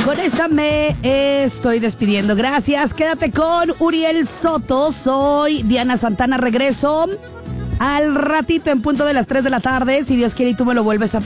Con esta me estoy despidiendo. Gracias. Quédate con Uriel Soto. Soy Diana Santana. Regreso al ratito en punto de las 3 de la tarde. Si Dios quiere y tú me lo vuelves a